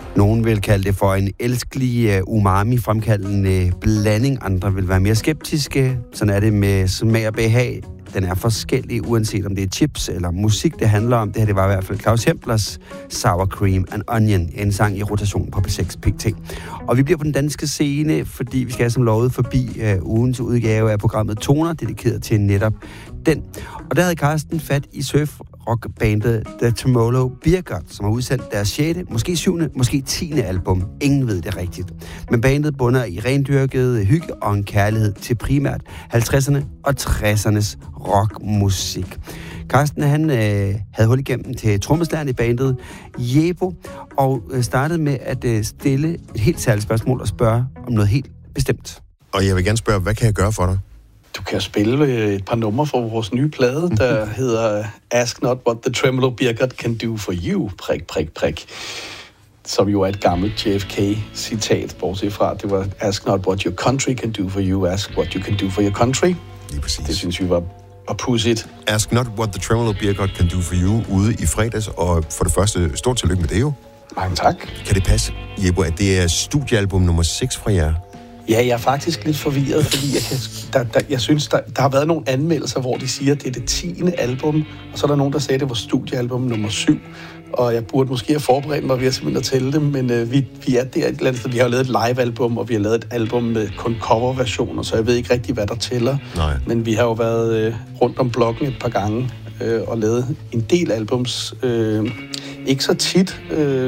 Nogen vil kalde det for en elskelig umami-fremkaldende blanding. Andre vil være mere skeptiske. Sådan er det med smag og behag. Den er forskellig, uanset om det er chips eller musik, det handler om. Det her, det var i hvert fald Claus Hemplers Sour Cream and Onion, en sang i rotation på P6 PT. Og vi bliver på den danske scene, fordi vi skal som lovet forbi ugens udgave af programmet Toner, dedikeret til netop den. Og der havde Carsten fat i surf-rock-bandet The Tremolo Beer God, som har udsendt deres 6., måske 7., måske 10. album. Ingen ved det rigtigt. Men bandet bunder i rendyrket hygge og en kærlighed til primært 50'erne og 60'ernes rockmusik. Carsten, han havde hul igennem til trommeslageren i bandet, Jebo, og startede med at stille et helt særligt spørgsmål og spørge om noget helt bestemt. Og jeg vil gerne spørge, hvad kan jeg gøre for dig? Du kan spille et par numre fra vores nye plade, der hedder Ask Not What the Tremolo Beer God Can Do For You, prik, prik, prik. Som jo er et gammelt JFK-citat, bortset fra, det var Ask Not What Your Country Can Do For You, Ask What You Can Do For Your Country. Lige præcis. Det synes vi var pudsigt. Ask Not What the Tremolo Beer God Can Do For You ude i fredags, og for det første, stort tillykke med det jo. Mange tak. Kan det passe, Jebo, at det er studiealbum nummer 6 fra jer? Ja, jeg er faktisk lidt forvirret, fordi jeg synes, der har været nogle anmeldelser, hvor de siger, at det er det 10. album, og så er der nogen, der sagde, at det var studiealbum nummer 7. Og jeg burde måske have forberedt mig ved at simpelthen at tælle dem, men vi er der et eller andet sted. Vi har jo lavet et live-album, og vi har lavet et album med kun coverversioner, så jeg ved ikke rigtig, hvad der tæller. Nej. Men vi har jo været rundt om blokken et par gange og lavet en del albums. Ikke så tit,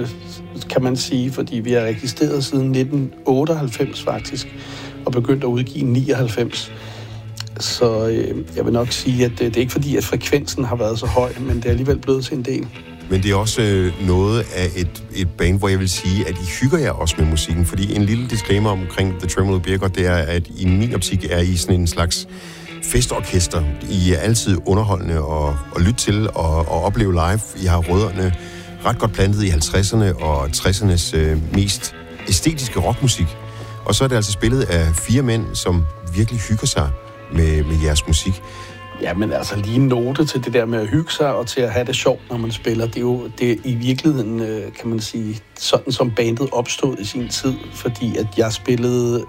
kan man sige, fordi vi har registreret siden 1998 faktisk, og begyndt at udgive i 99. Så jeg vil nok sige, at det er ikke fordi, at frekvensen har været så høj, men det er alligevel blevet til en del. Men det er også noget af et band, hvor jeg vil sige, at I hygger jer også med musikken, fordi en lille disclaimer omkring The Tremolo Beer God, det er, at i min optik er I sådan en slags festorkester. I er altid underholdende at lytte til og opleve live. I har rødderne ret godt plantet i 50'erne og 60'ernes mest æstetiske rockmusik. Og så er det altså spillet af 4 mænd, som virkelig hygger sig med jeres musik. Ja, men altså lige en note til det der med at hygge sig og til at have det sjovt, når man spiller. Det er jo i virkeligheden, kan man sige, sådan som bandet opstod i sin tid. Fordi at jeg spillede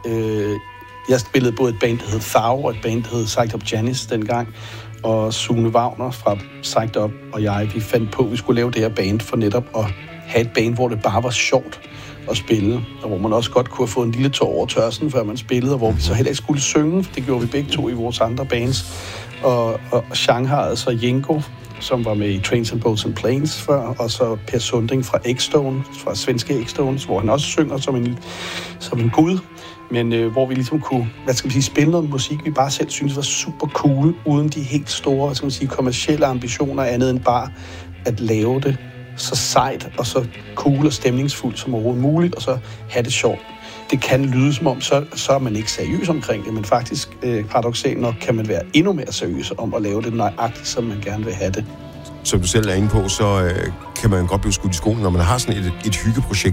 både et band, der hed Thau, og et band, der hed Psyched Up Janis dengang. Og Sune Wagner fra Psyched Up og jeg, vi fandt på, at vi skulle lave det her band for netop at have et band, hvor det bare var sjovt at spille, og hvor man også godt kunne have fået en lille tår over tørsten, før man spillede, og hvor vi så heller ikke skulle synge, for det gjorde vi begge to i vores andre bands. Og Shanghai, så Jenko, som var med i Trains and Boats and Planes før, og så Per Sunding fra X-Stone, fra svenske X-Stones, hvor han også synger som en gud, men hvor vi ligesom kunne, spille noget musik, vi bare selv synes var super cool, uden de helt store, kommercielle ambitioner, andet end bare at lave det så sejt og så cool og stemningsfuldt som overhovedet muligt, og så have det sjovt. Det kan lyde som om, så er man ikke seriøs omkring det, men faktisk paradoksalt nok kan man være endnu mere seriøs om at lave det nøjagtigt, som man gerne vil have det. Som du selv er inde på, så kan man godt blive skudt i skolen, når man har sådan et hyggeprojekt,